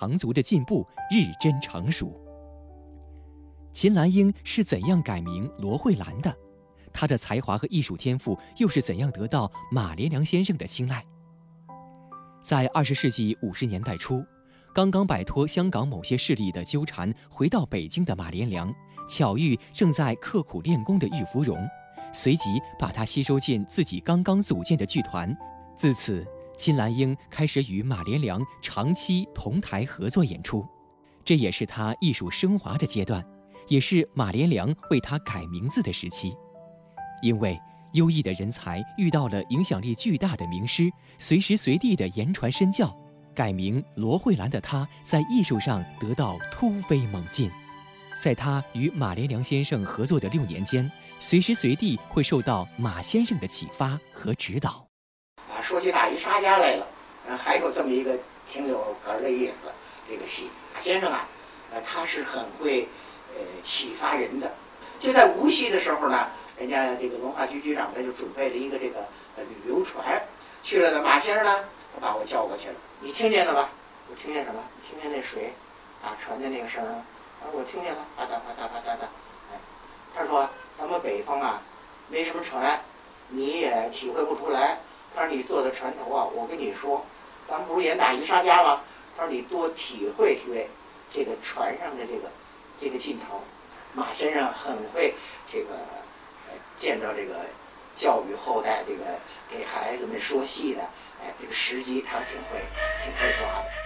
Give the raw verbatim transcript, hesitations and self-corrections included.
长足的进步日臻成熟。秦兰英是怎样改名罗慧兰的？她的才华和艺术天赋又是怎样得到马连良先生的青睐？在二十世纪五十年代初，刚刚摆脱香港某些势力的纠缠，回到北京的马连良巧遇正在刻苦练功的郁芙蓉，随即把她吸收进自己刚刚组建的剧团。自此，秦兰英开始与马连良长期同台合作演出，这也是她艺术升华的阶段，也是马连良为她改名字的时期。因为优异的人才遇到了影响力巨大的名师，随时随地的言传身教，改名罗慧兰的她在艺术上得到突飞猛进。在她与马连良先生合作的六年间，随时随地会受到马先生的启发和指导。 啊，说起大鱼沙家来了，呃，还有这么一个挺有哏的意思，这个戏，马先生啊，呃，他是很会呃启发人的。就在无锡的时候呢，人家这个文化局局长呢就准备了一个这个呃旅游船，去了呢，马先生呢，他把我叫过去了，你听见了吧？我听见什么？你听见那水打船的那个声儿吗？啊，我听见了，啪嗒啪嗒啪嗒的。哎，他说咱们北方啊，没什么船，你也体会不出来。他说你坐在船头啊，我跟你说，咱们不是演大鱼沙家吗？他说你多体会体会这个船上的这个这个劲头。马先生很会这个呃见到这个教育后代，这个给孩子们说戏的，哎，这个时机他挺会挺会抓的。